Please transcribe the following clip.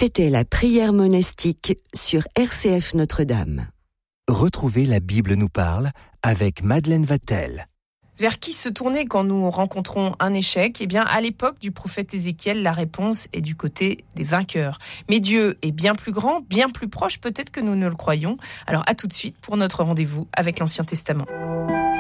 C'était la prière monastique sur RCF Notre-Dame. Retrouvez La Bible nous parle avec Madeleine Vatel. Vers qui se tourner quand nous rencontrons un échec ? Eh bien, à l'époque du prophète Ézéchiel, la réponse est du côté des vainqueurs. Mais Dieu est bien plus grand, bien plus proche peut-être que nous ne le croyons. Alors à tout de suite pour notre rendez-vous avec l'Ancien Testament.